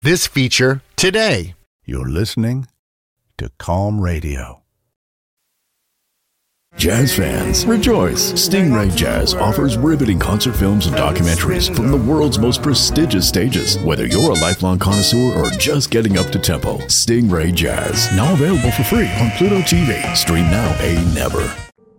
this feature today. You're listening to Calm Radio. Jazz fans, rejoice! Stingray Jazz offers riveting concert films and documentaries from the world's most prestigious stages. Whether you're a lifelong connoisseur or just getting up to tempo, Stingray Jazz, now available for free on Pluto TV. Stream now, pay never.